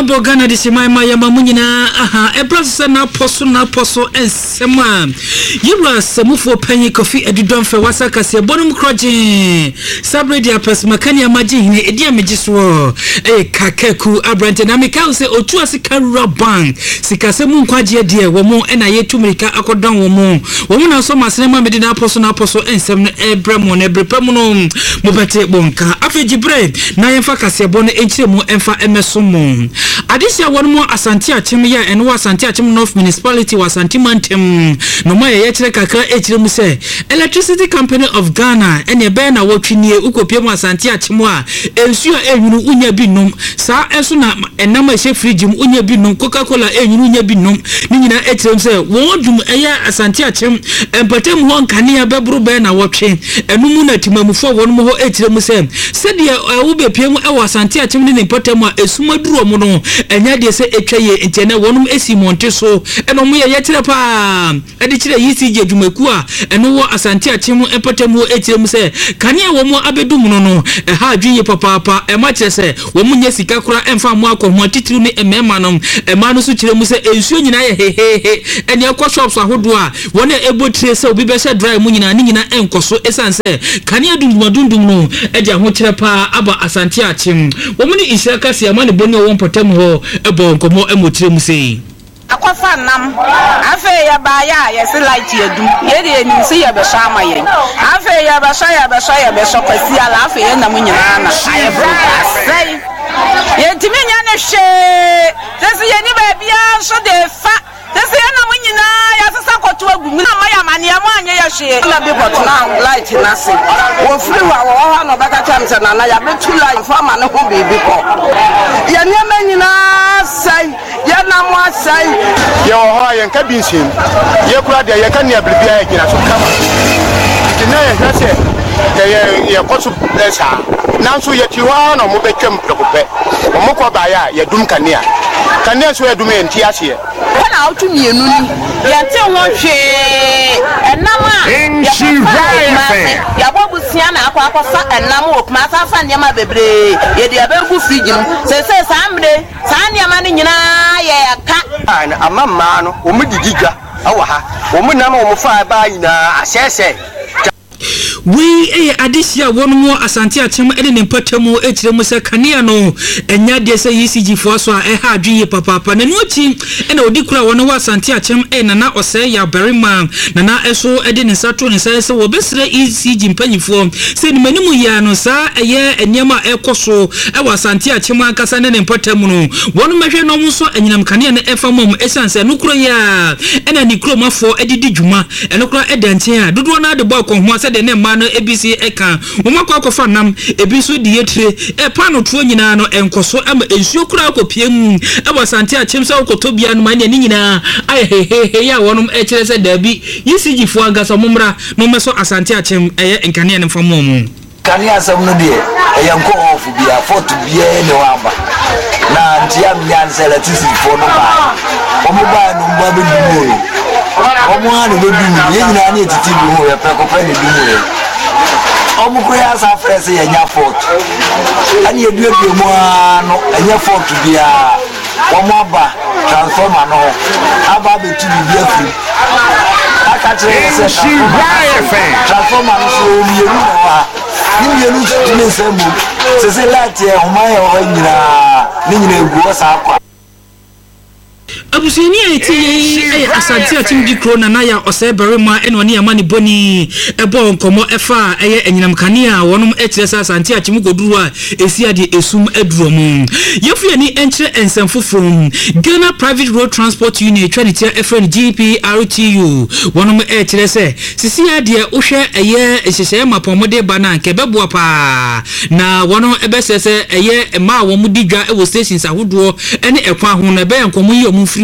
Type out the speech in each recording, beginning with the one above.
Honorable Ghana Dishimai Yamamunina, a brother na poso and Sema. You were some for penny coffee at the Don for Wasaka, Bonum Crojin, Sabradia Pers Macania Majin, a dear Magiswo, a Kakeku, Abrantan Amicause, or Tuasika Raban, Sikasemun Quadia dear, Womo, and I yet to make a cordon woman. Woman also must never made an apostle and some Ebramon, Ebrepamonum, Mobate Bonka, Afejibre, Nayafaka Bon H.M. Enfa Emesumo. Adisia one more Asantia Chimia and was Santia Chim North Municipality was Antimantem. No more Yetre Kaka H.M. Electricity Company of Ghana and a banner watching near Ukopima Santia Chimwa, Elsua Enu Unya Binum, Sa Esuna and Nama Shefrijum Unya Binum, Coca-Cola Unya Binum, Nina H.M. said, Wondum Aya Asantia Chim and Patem one Kania Babru banner watching and Mumuna Timamu for one more H.M. said, I will be PM our Santia Chim in Potema, a Sumadru Mono, and Yadia say Echaye, and Tena one Esi Monteso, and Omuya Yatrapa, and the Chile Yisi Jumekua, and no Asantia Chim and Potemo H.M. say, Kania Womo Abedumuno, a hard junior papa, a match say, Womunya Sikakura and Famako, Matituni and Memanum, and Manusu Chilemuse, and Sunina, and your shops are Hodua, one able to say, be better dry Munina, Nina, and Koso Essence, Kania Dunduno, and Yamuchapa, Abba Asantia Chim, Woman is Yakasi, a man Bono won't potemo, a bon, como Emutim say. Akwafa nam afa ya ba ya yesi light yedu ye de nsi ya be shama ye afa ya ba sha be so kwasi ala afa ye na munyina na aye say ye timinya ne hwe tesi ye ni ba bia so de fa tesi ye na munyina ya sesa koto agu na maya mane ya mo anye ya hwe na be bot na light na se wo free wa wo ha no baka chamse na ya betu light fa ma ne ho bebi ko ye ne manyina say ya na mo say ye ho ayen ka binsin ye kura de ye kan ya bibia ye gina so kama dina ye hwese ye koso esa nanso ye tiwa na mo betwem prokope mo ko ba ya ye dum kania so ye dum enti ase na autu mienu ni ya te ho hwe enama ya bobusia na akwafa enama okuma afa nyama bebre ye de abebu fridge no se sambre sa nyama ni nyina ye aka amamma no o mudididwa awa ha o munam o mufa ba ina asese we adisia one more Asantia Chim and in Potemo H.M. Kania no and Yadia say ECG for so a hard G papa and no team and Odikura one was Santia Chim and Nana or say ya berry man Nana eso Edin and Saturn and says so best ECG penny form said Menimu Yano sa a year and Yama Ecoso I was Santia Chima Casan and Potemo one measure no muso and Yam Kanian Efamum Essence and Nucroya and a Nicroma for Eddie Juma and Okra Edentia do one the bulk of what said the name man ABC eka momako akofa nam ebiso dietre e pano tuo nyina no enkoso am ensuo kura akopiem e wasante achemsa okotobia no manya ni nyina ai ya wonum e kire se dabi yisigi fu agasa momra no meso asante achem eye enkane ne mfamomu kani asam no de eyanko ofu bia fort bia ne wamba na ntia mnyanse la tisi fo no ba omo ba no mba be dumo omo anu be dumo ye nyina na etiti bi ho ya pekopa ne dumo Omukoya sa frese ya nya fort ani edue bi mu ano anya fort bia omoba transformer no aba be tu bi afri aka chere se transformer no so mi eru no wa ni eru tu ne sembu se lati e o mai o nyina egu sa akwa Abuseni eti Asantia Chim di krona na ya oseberema eno ni amani boni ebo nkomo efa eye enyinam kania wonum etiresa Asantia Chim godurua esiade esum eduromu yefu ani entre ensemfofom Ghana Private Road Transport Union Trinity FN GPRTU wonum etirese sisiade ohwe eye ehyehyeye mapomode bana kebeboa pa na wono ebesese eye ma wo mudidwa ewo stations ahodo ene ekwa ho na be nkomo yi omufri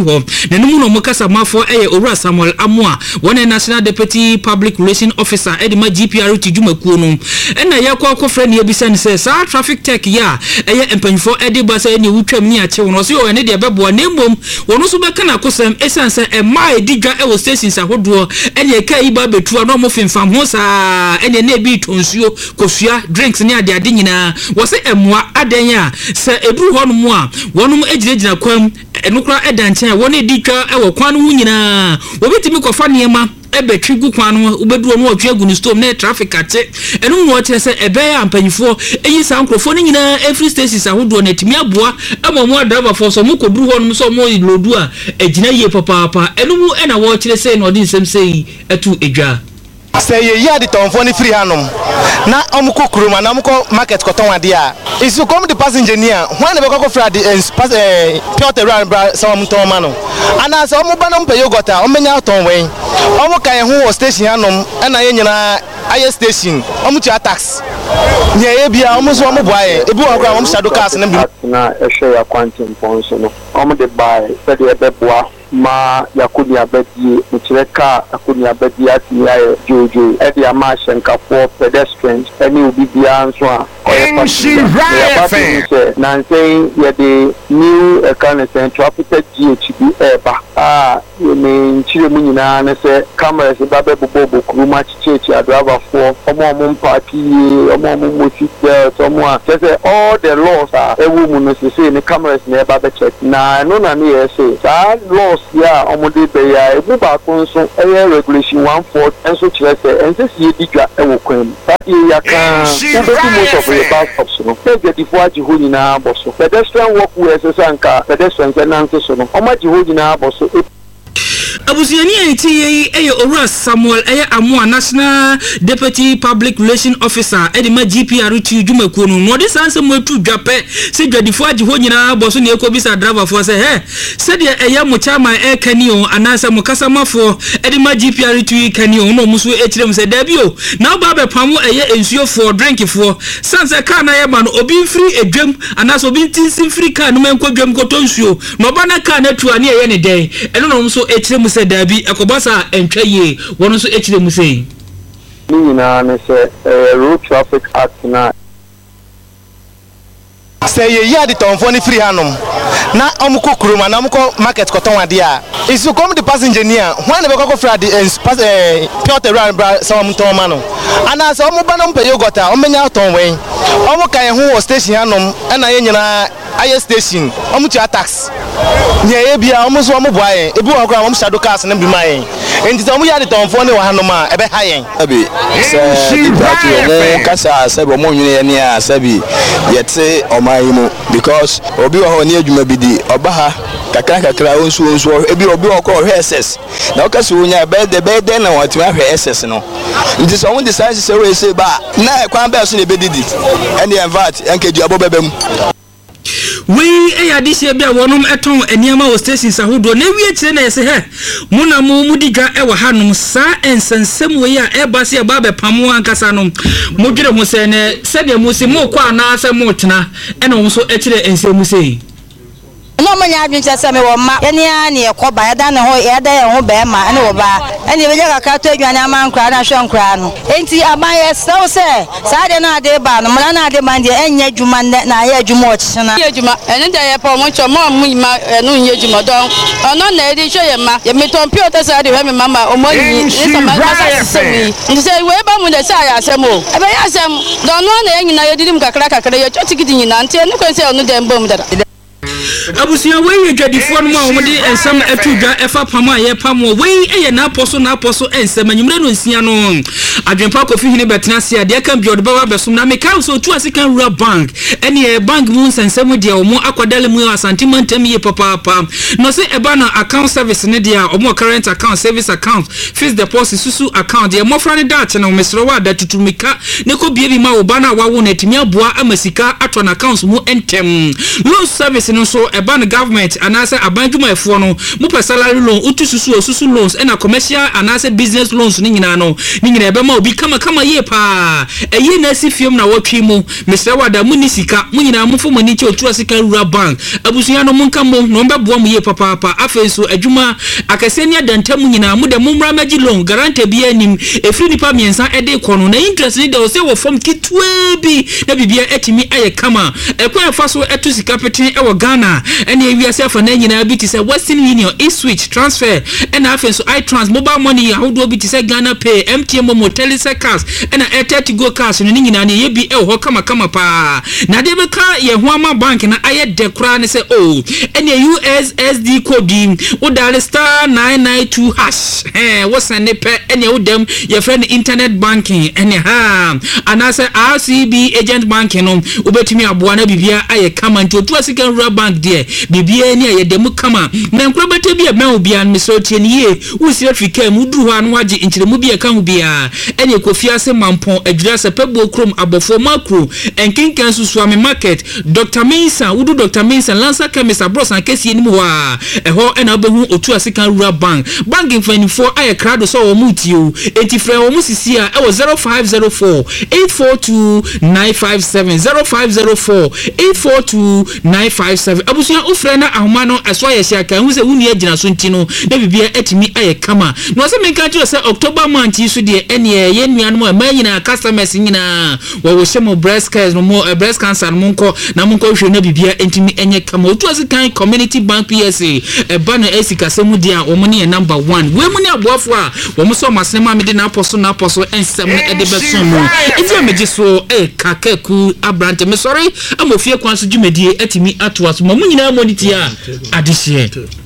ho na no mu no mokasa mafo Owura Samuel Amoa one National Deputy Public Relation Officer edima GPR tijumekuo no na yakwa akofra ne ebisa ne se sa traffic tech ya empanfo ediba se ne wutwam ni ache wono so yo ne de bebo na mbom wono so beka na kosam esanse ma edidwa ewo stations ahodo ene ka iba betu no mo fimfam ho sa ene na bi tonsuo kofua drinks ne ade nyina wo se emwa adan ya se eduru ho no mu a wono mo ejirejina kwam enukra edanchen woni editwa ewo kwan no nyina obetimi kofa niema ebetwi gu kwan no ubeduro no otwe gu ni storm na traffic ate enu mo tere se ebeya ampanyifo eyi sa nkrofo ni nyina every stations ahodo na timi aboa amomo driver for so mo koduru ho no so mo lodu a ejina ye papa enu mu ena wo kire se no din sem sei etu edwa say ye ya the tonfo ni free hanum na omuko kuruma na omuko market koton wade a is you come the passenger near when be go free the pure run some ton mano ana say omu ba no mpe yogurt a omenya ton wen omu kan ho station hanum na ye nyina aye station omu tia tax nye ye bia omu so omu boaye ebi wo kra omu shadow cars na ehwe ya quantum ponso no omu de buy say de beboa ma yakuni abedi mchireka yakuni abedi atiya jojo edi ama shenka for pedestrians any ubibia nso a na say the new kind traffic GHB eba me nchire mu nyina na say cameras babe bobo kuruma chichechi driver for omo party omo mosi omo a say all the laws are ewu mu no say ni cameras na eba be check na no na ne say that laws ya omode be ya ebu ba konso regulation 14 enso kire say ense sie digwa ewo kwan that ya kan ubetu most of the bus stops no take the fuaji ho nyina boso pedestrian walkway sanka pedestrians nanso so no omaji ho nyina boso abusiani eti Owura Samuel Amoa National Deputy Public Relation Officer edima GPR tijumekuo no no de sanse motu dwape se dwadifo agi ho nyina boso ne ekobisa driver for say se de mo chama kanio anasa mo kasamafo edima GPR kanio no muso ekirem se dabio na ba be pamo ensuo for drink for sanse car na ma no obi free edwam anasa obi tinsin free car no menkodwam kotonsuo no ba na car na tuani ne den eno no muso ekirem se dabi ekobasa entwaye wono so ekirem se ni na ne se road traffic act na say ye ya the tonfo ni free hanum na omuko kuruma na omuko market koton wade a is you come the passenger near when be go free the pure run some ton mano ana say omu ba no mpe yogurt a omenya ton wen omu kan ho station hanum na ye nyina aye station omu tia tax nye ye bia omu so omu boaye ebi wo kra omu shadow cars na bi mai enti omu ya the tonfo ni wa hanum a ebe hayen abi say omu kasa say bo mo nwene ye ne a sabi yete omayimu because obi wo ho ne adwuma bidi obaha kakra onsu ebi obi wo ko SS na okase wonya be na watima hwe SS no nti so won decide say we say ba na kwan be so ne bedidi ene envat enkeju abobebem we adise bia wonom eton eniama o stations ahodo na wie kire na yese muna mu digwa ewa hanum sa ensensem we ya ebase eba be pamo ankasa no modwere mu se ne se de mu se mu kwa na se mu tena ene wo so ekire ensem sei no manya adwincha se me wo ma ene a ne ekoba ya da ne ho ya da ye ho be ma ene wo ba ene be jaga ka to adwane amankra na hwe nkra no enti abaye so se sa de na de ba no mra na de man de enya dwuma na ya dwuma o chena ye dwuma ene de ye pa mo cho mo ma enu ye dwuma don ono na edi hwe ye ma ye meton pio to sa de hwe me mama o mo yi ni so ma ka se mi nti se we ba mu de sa ya asem o ebe ya asem don no na ye nyina ye didim kakra ye chotikidi nyina nti enu ko se onu de mbom dada abusia we dwadifo no ma wode ensam atudwa efa pamo aye pamo we na aposo ensam anyumre no nsia no adwempa kofi hini betena sia de kan biode ba besum na meka so tu asika rural bank ene bank mu nsensam de omo akwadale mu Asante Mantam ye papa no se eba na account service ne de omo current account service account fixed deposit susu account de mo fra ne dat na mesro wa da tutumika ne ko bie bi ma oba na wawo na timi aboa amasika atwa na accounts mu entem loan service no so eba no government anase abanjuma efo no mo per salary loan utu susu loans na commercial anase business loans ni nyina no ni nyina ebe ma obi kama ye pa eyi na sifiem na wotwe mu Mr. Wada mu ni sika mu nyina mo fo mani che otu asika rural bank abusuya no monka mo no mbeboa mu ye papa afenso adwuma akase ni adantam nyina mu de mumra magi loan guarantee bi anim efri nipa miensa ede kono na interest ni de o se wo form kitwe bi na bibia etimi aye kama ekwa faso etu sika peten e wo Ghana ene ewiase afa na nyina bi ti se Western Union e-switch transfer ena afenso iTrans mobile money ahodo bi ti se Ghana Pay MTN Momo Telecars ena Airtel Go Cash ni nyina ne ye bi e ho kama pa na de be ka ye ho ama bank na aye de kra ne se o ene USSD code wo dial *992# wo send pe ene wo dem ye friend internet banking ene ha anase RCB agent banking no obetumi aboa na bibia aye kama nti otu asika rural bank de bibia ni aye dem kama na nkro bete bia ma obia no so tie ni ye wo si Africa mu duru ho anu age nkyeremu bia ka ho bia ene kofia se mampon adwira se pebo krom abofo makro enkinkan susuame market Dr. Mensa wudu Dr. Mensa Lancer Chemist abros na kesi ni mu wa eho ena obehu otu asika rural bank banking fanifo aye krado so wo mutio enti frɛ wo musisi a ewo 0504 842957 0504 842957 abusuya ufrɛ na ahoma no aso aye hia kan hu se wuni agina so ntino na bibia etimi aye kama no se menka tiro se October month yi so de ene ye nuanom a manyina customers nyina wo wo shemo breast cancer no mo breast cancer no monko na monko hwe na bibia entimi enye kama otu asikan community bank PSA eba no esika semu dia wo mo ne number 1 we mu ne aboafo a wo mo so masema me de na aposo ensem ne ede beso mu enti ameji so kakeku abrante me sorry amofie kwan so dwumedie atimi atoaso mo nyina moniti a adehye